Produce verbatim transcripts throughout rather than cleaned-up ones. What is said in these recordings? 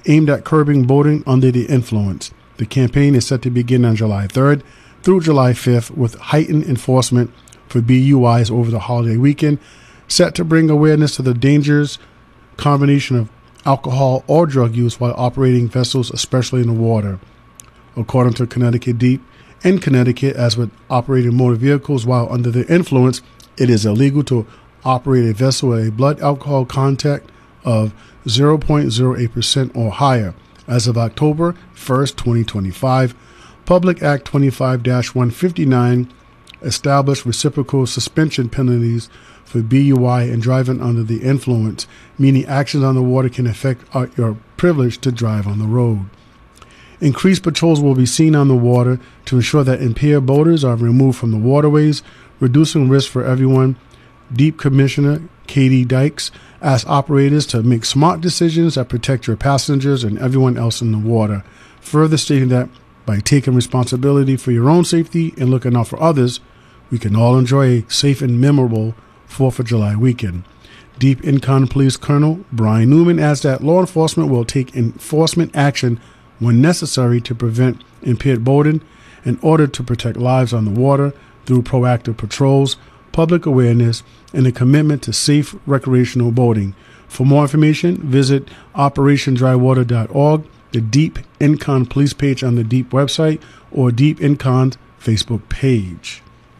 aimed at curbing boating under the influence. The campaign is set to begin on July third through July fifth with heightened enforcement for B U Is over the holiday weekend, set to bring awareness to the dangers combination of alcohol or drug use while operating vessels, especially in the water. According to Connecticut Deep, in Connecticut, as with operating motor vehicles while under the influence, it is illegal to operate a vessel with a blood alcohol content of zero point zero eight percent or higher. As of October first, twenty twenty-five, Public Act twenty-five dash one fifty-nine established reciprocal suspension penalties for B U I and driving under the influence, meaning actions on the water can affect your privilege to drive on the road. Increased patrols will be seen on the water to ensure that impaired boaters are removed from the waterways, reducing risk for everyone. Deep Commissioner Katie Dykes asked operators to make smart decisions that protect your passengers and everyone else in the water, further stating that by taking responsibility for your own safety and looking out for others, we can all enjoy a safe and memorable fourth of July weekend. Deep Incon Police Colonel Brian Newman adds that law enforcement will take enforcement action when necessary to prevent impaired boating in order to protect lives on the water through proactive patrols, public awareness, and a commitment to safe recreational boating. For more information, visit operation dry water dot org, the Deep Incon Police page on the Deep website, or Deep Incon's Facebook page.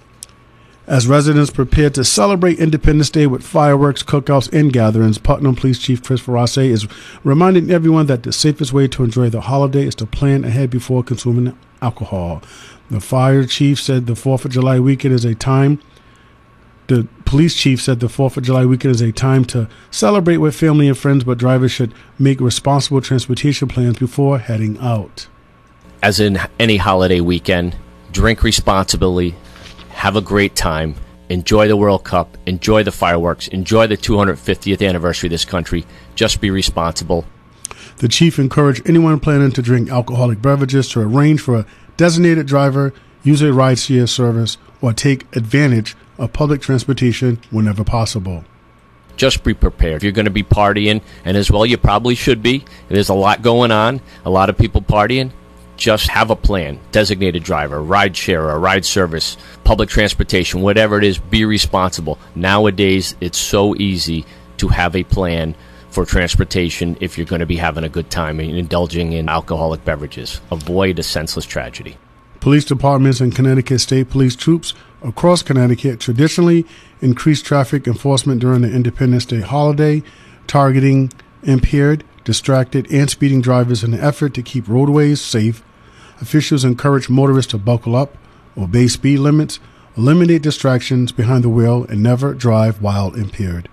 As residents prepare to celebrate Independence Day with fireworks, cookouts, and gatherings, Putnam Police Chief Chris Rosse is reminding everyone that the safest way to enjoy the holiday is to plan ahead before consuming alcohol. The fire chief said the fourth of July weekend is a time The police chief said the fourth of July weekend is a time to celebrate with family and friends, but drivers should make responsible transportation plans before heading out. As in any holiday weekend, drink responsibly, have a great time, enjoy the World Cup, enjoy the fireworks, enjoy the two hundred fiftieth anniversary of this country. Just be responsible. The chief encouraged anyone planning to drink alcoholic beverages to arrange for a designated driver, use a rideshare service, or take advantage of public transportation whenever possible. Just be prepared. If you're going to be partying, and as well you probably should be, there's a lot going on, a lot of people partying, just have a plan. Designated driver, ride share, a ride service, public transportation, whatever it is, be responsible. Nowadays, it's so easy to have a plan for transportation if you're going to be having a good time and indulging in alcoholic beverages. Avoid a senseless tragedy. Police departments and Connecticut State Police troops across Connecticut traditionally increase traffic enforcement during the Independence Day holiday, targeting impaired, distracted, and speeding drivers in an effort to keep roadways safe. Officials encourage motorists to buckle up, obey speed limits, eliminate distractions behind the wheel, and never drive while impaired.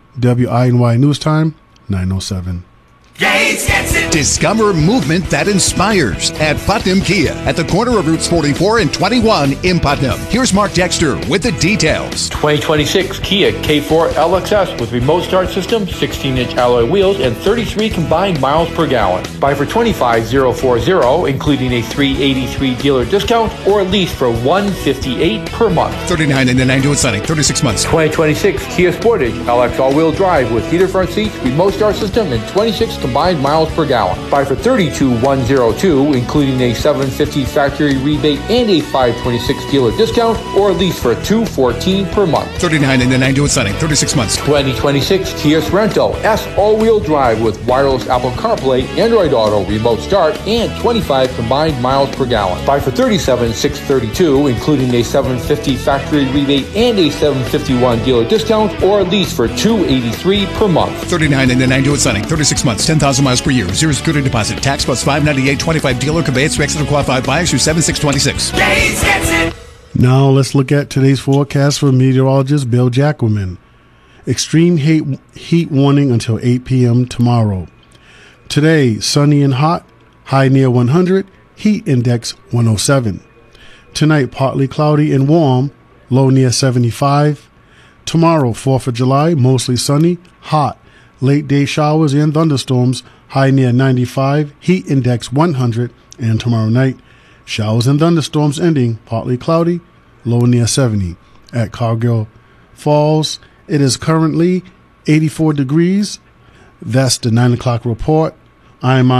W I N Y News Time, nine oh seven. Gates gets it. Discover movement that inspires at Putnam Kia at the corner of Routes forty-four and twenty-one in Putnam. Here's Mark Dexter with the details. twenty twenty-six Kia K four L X S with remote start system, sixteen inch alloy wheels, and thirty-three combined miles per gallon. Buy for twenty-five thousand forty, including a three hundred eighty-three dealer discount, or lease for one hundred fifty-eight per month. thirty-nine ninety-nine due signing, thirty-six months. twenty twenty-six Kia Sportage L X all-wheel drive with heated front seats, remote start system, and twenty-six combined miles per gallon. Buy for thirty-two thousand one hundred two, including a seven hundred fifty factory rebate and a five hundred twenty-six dealer discount, or lease for two hundred fourteen per month. thirty-nine ninety-nine due signing, thirty-six months. twenty twenty-six Kia Sorento S all-wheel drive with wireless Apple CarPlay, Android Auto, remote start, and twenty-five combined miles per gallon. Buy for thirty-seven thousand six hundred thirty-two, including a seven hundred fifty factory rebate and a seven hundred fifty-one dealer discount, or lease for two hundred eighty-three per month. thirty-nine ninety-nine due signing, thirty-six months, ten thousand miles per year, zero security deposit, tax plus five hundred ninety-eight twenty-five dealer conveyance to exit qualified buyers through seven six twenty-six. Gates gets it. Now let's look at today's forecast from meteorologist Bill Jackelman. Extreme heat, heat warning until eight p.m. tomorrow. Today, sunny and hot, high near one hundred, heat index one oh seven. Tonight, partly cloudy and warm, low near seventy-five. Tomorrow, fourth of July, mostly sunny, hot, late day showers and thunderstorms, high near ninety-five, heat index one hundred. And tomorrow night, showers and thunderstorms ending, partly cloudy, low near seventy. At Cargill Falls, it is currently eighty-four degrees. That's the nine o'clock report. I'm